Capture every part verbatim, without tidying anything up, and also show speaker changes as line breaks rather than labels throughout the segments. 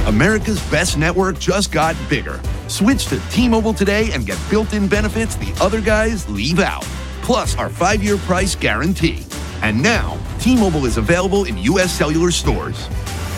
America's best network just got bigger. Switch to T-Mobile today and get built-in benefits the other guys leave out. Plus our five-year price guarantee. And now, T-Mobile is available in U S cellular stores.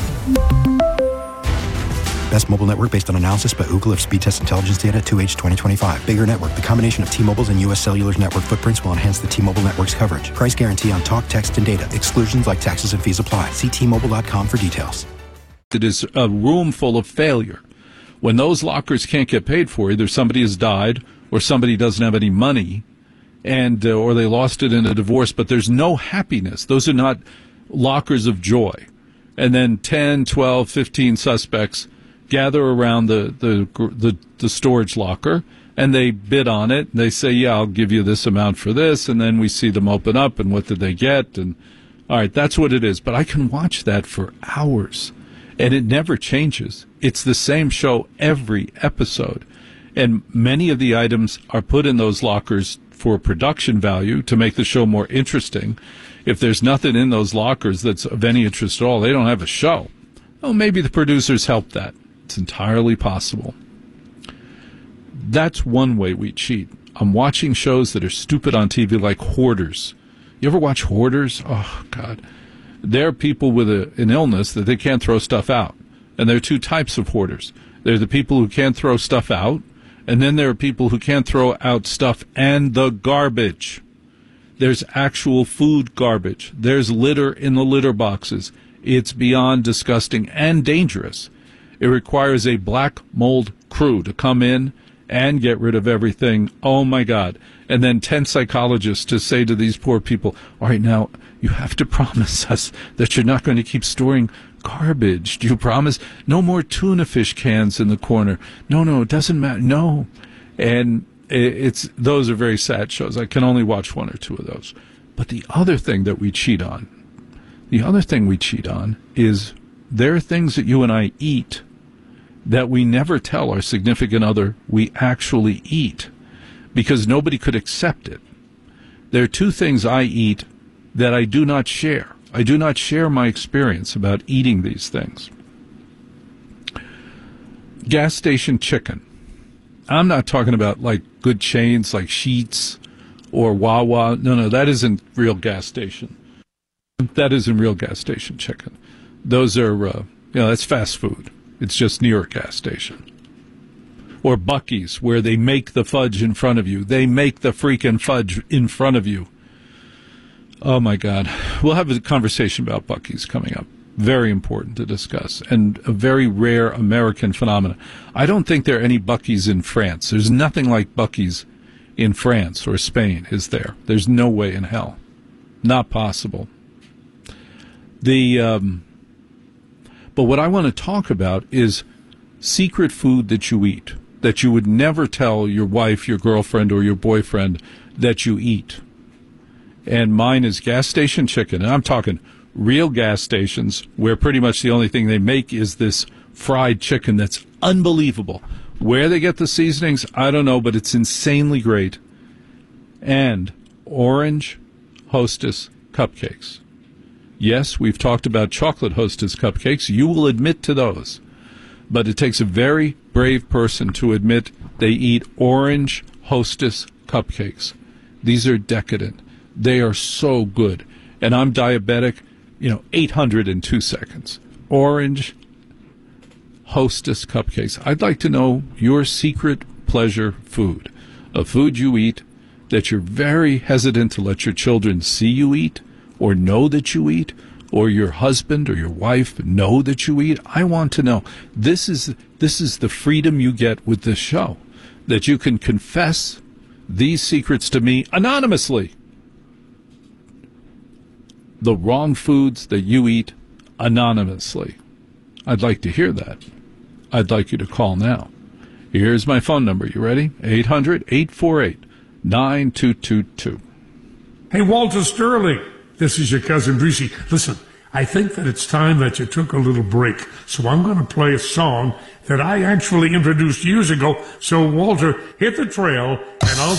Best mobile network based on analysis by Ookla of speed test intelligence data two H twenty twenty-five. Bigger network. The combination of T-Mobile's and U S Cellular's network footprints will enhance the T-Mobile network's coverage. Price guarantee on talk, text, and data. Exclusions like taxes and fees apply. See T Mobile dot com for details.
It is a room full of failure. When those lockers can't get paid for, either somebody has died or somebody doesn't have any money, and uh, or they lost it in a divorce, but there's no happiness. Those are not lockers of joy. And then ten, twelve, fifteen suspects gather around the, the the the storage locker, and they bid on it. They say, yeah, I'll give you this amount for this, and then we see them open up, and what did they get? And all right, that's what it is. But I can watch that for hours, and it never changes. It's the same show every episode, and many of the items are put in those lockers for production value to make the show more interesting. If there's nothing in those lockers that's of any interest at all, they don't have a show. Oh, maybe the producers helped that. It's entirely possible. That's one way we cheat. I'm watching shows that are stupid on T V, like Hoarders. You ever watch Hoarders? Oh, God. They're people with a, an illness that they can't throw stuff out. And there are two types of hoarders. There are the people who can't throw stuff out, and then there are people who can't throw out stuff and the garbage. There's actual food garbage. There's litter in the litter boxes. It's beyond disgusting and dangerous. It requires a black mold crew to come in and get rid of everything. Oh, my God. And then ten psychologists to say to these poor people, all right, now you have to promise us that you're not going to keep storing garbage. Do you promise? No more tuna fish cans in the corner. No, no, it doesn't matter. No. And it's those are very sad shows. I can only watch one or two of those. But the other thing that we cheat on, the other thing we cheat on is there are things that you and I eat that we never tell our significant other we actually eat because nobody could accept it. There are two things I eat that I do not share. I do not share my experience about eating these things. Gas station chicken. I'm not talking about like good chains like Sheetz or Wawa. No, no, that isn't real gas station. That isn't real gas station chicken. Those are, uh, you know, that's fast food. It's just near a gas station. Or Buc-ee's, where they make the fudge in front of you. They make the freaking fudge in front of you. Oh, my God. We'll have a conversation about Buc-ee's coming up. Very important to discuss, and a very rare American phenomenon. I don't think there are any Buc-ee's in France. There's nothing like Buc-ee's in France or Spain, is there? There's no way in hell. Not possible. The... Um, But what I want to talk about is secret food that you eat, that you would never tell your wife, your girlfriend, or your boyfriend that you eat. And mine is gas station chicken. And I'm talking real gas stations where pretty much the only thing they make is this fried chicken that's unbelievable. Where they get the seasonings, I don't know, but it's insanely great. And Orange Hostess cupcakes. Yes, we've talked about chocolate Hostess cupcakes. You will admit to those. But it takes a very brave person to admit they eat Orange Hostess cupcakes. These are decadent. They are so good. And I'm diabetic, you know, eight hundred in two seconds. Orange Hostess cupcakes. I'd like to know your secret pleasure food, a food you eat that you're very hesitant to let your children see you eat, or know that you eat, or your husband or your wife know that you eat. I want to know. This is this is the freedom you get with this show, that you can confess these secrets to me anonymously. The wrong foods that you eat anonymously. I'd like to hear that. I'd like you to call now. Here's my phone number. You ready? eight hundred, eight four eight, nine two two two.
Hey, Walter Sterling. This is your cousin Brucey. Listen, I think that it's time that you took a little break. So I'm going to play a song that I actually introduced years ago. So, Walter, hit the trail, and I'll